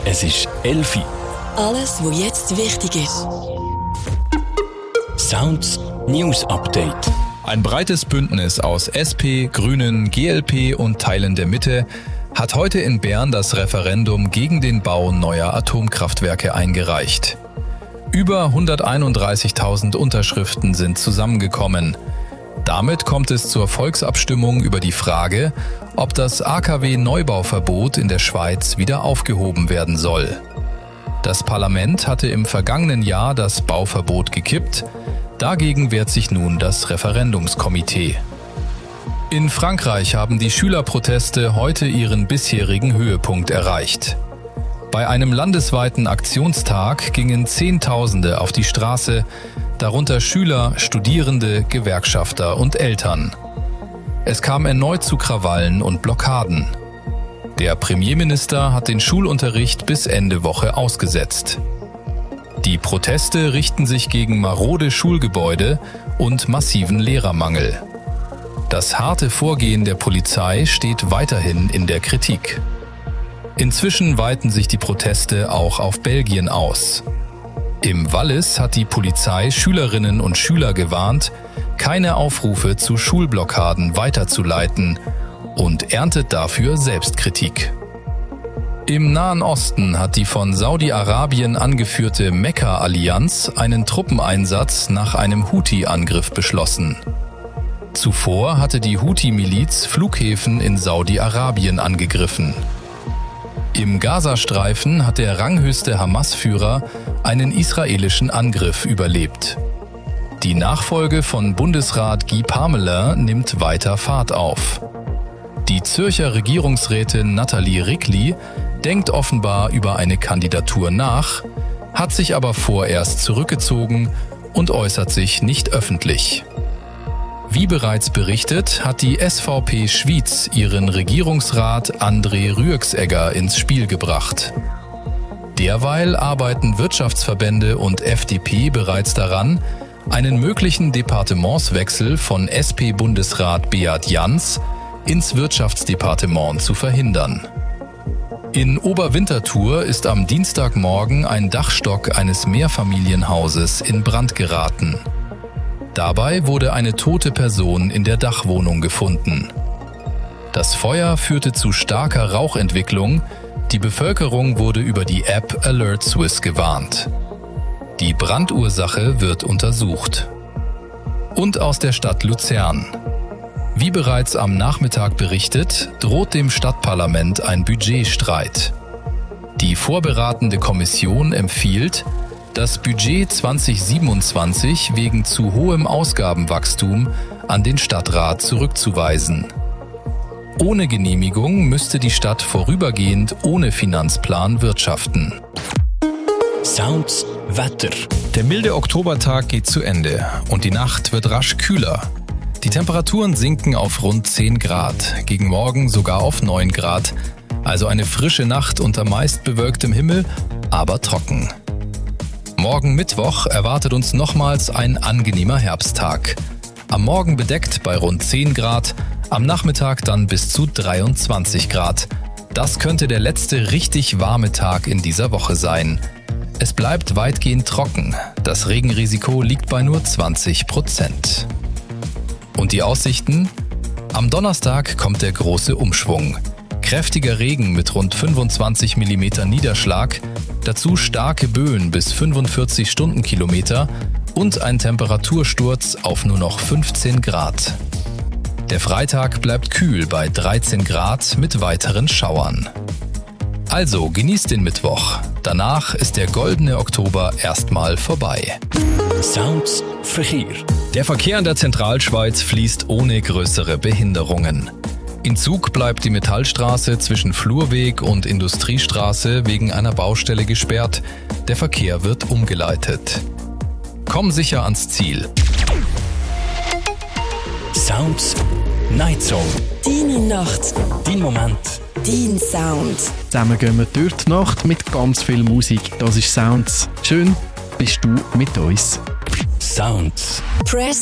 Es ist 11 Uhr. Alles, was jetzt wichtig ist. Sounds News Update. Ein breites Bündnis aus SP, Grünen, GLP und Teilen der Mitte hat heute in Bern das Referendum gegen den Bau neuer Atomkraftwerke eingereicht. Über 131.000 Unterschriften sind zusammengekommen. Damit kommt es zur Volksabstimmung über die Frage, ob das AKW-Neubauverbot in der Schweiz wieder aufgehoben werden soll. Das Parlament hatte im vergangenen Jahr das Bauverbot gekippt. Dagegen wehrt sich nun das Referendumskomitee. In Frankreich haben die Schülerproteste heute ihren bisherigen Höhepunkt erreicht. Bei einem landesweiten Aktionstag gingen Zehntausende auf die Straße, darunter Schüler, Studierende, Gewerkschafter und Eltern. Es kam erneut zu Krawallen und Blockaden. Der Premierminister hat den Schulunterricht bis Ende Woche ausgesetzt. Die Proteste richten sich gegen marode Schulgebäude und massiven Lehrermangel. Das harte Vorgehen der Polizei steht weiterhin in der Kritik. Inzwischen weiten sich die Proteste auch auf Belgien aus. Im Wallis hat die Polizei Schülerinnen und Schüler gewarnt, keine Aufrufe zu Schulblockaden weiterzuleiten und erntet dafür Selbstkritik. Im Nahen Osten hat die von Saudi-Arabien angeführte Mekka-Allianz einen Truppeneinsatz nach einem Houthi-Angriff beschlossen. Zuvor hatte die Houthi-Miliz Flughäfen in Saudi-Arabien angegriffen. Im Gazastreifen hat der ranghöchste Hamas-Führer einen israelischen Angriff überlebt. Die Nachfolge von Bundesrat Guy Parmelin nimmt weiter Fahrt auf. Die Zürcher Regierungsrätin Nathalie Rickli denkt offenbar über eine Kandidatur nach, hat sich aber vorerst zurückgezogen und äußert sich nicht öffentlich. Wie bereits berichtet, hat die SVP Schwyz ihren Regierungsrat André Rüegsegger ins Spiel gebracht. Derweil arbeiten Wirtschaftsverbände und FDP bereits daran, einen möglichen Departementswechsel von SP-Bundesrat Beat Jans ins Wirtschaftsdepartement zu verhindern. In Oberwinterthur ist am Dienstagmorgen ein Dachstock eines Mehrfamilienhauses in Brand geraten. Dabei wurde eine tote Person in der Dachwohnung gefunden. Das Feuer führte zu starker Rauchentwicklung. Die Bevölkerung wurde über die App Alert Swiss gewarnt. Die Brandursache wird untersucht. Und aus der Stadt Luzern. Wie bereits am Nachmittag berichtet, droht dem Stadtparlament ein Budgetstreit. Die vorberatende Kommission empfiehlt, das Budget 2027 wegen zu hohem Ausgabenwachstum an den Stadtrat zurückzuweisen. Ohne Genehmigung müsste die Stadt vorübergehend ohne Finanzplan wirtschaften. Sounds Wetter. Der milde Oktobertag geht zu Ende und die Nacht wird rasch kühler. Die Temperaturen sinken auf rund 10 Grad, gegen Morgen sogar auf 9 Grad, also eine frische Nacht unter meist bewölktem Himmel, aber trocken. Morgen Mittwoch erwartet uns nochmals ein angenehmer Herbsttag. Am Morgen bedeckt bei rund 10 Grad, am Nachmittag dann bis zu 23 Grad. Das könnte der letzte richtig warme Tag in dieser Woche sein. Es bleibt weitgehend trocken. Das Regenrisiko liegt bei nur 20%. Und die Aussichten? Am Donnerstag kommt der große Umschwung. Kräftiger Regen mit rund 25 mm Niederschlag, dazu starke Böen bis 45 Stundenkilometer und ein Temperatursturz auf nur noch 15 Grad. Der Freitag bleibt kühl bei 13 Grad mit weiteren Schauern. Also genießt den Mittwoch. Danach ist der goldene Oktober erstmal vorbei. Sounds Verkehr. Der Verkehr in der Zentralschweiz fließt ohne größere Behinderungen. In Zug bleibt die Metallstraße zwischen Flurweg und Industriestraße wegen einer Baustelle gesperrt. Der Verkehr wird umgeleitet. Komm sicher ans Ziel. Sounds Night Zone. Deine Nacht. Dein Moment. Dein Sound. Zusammen gehen wir durch die Nacht mit ganz viel Musik. Das ist Sounds. Schön bist du mit uns. Sounds. Press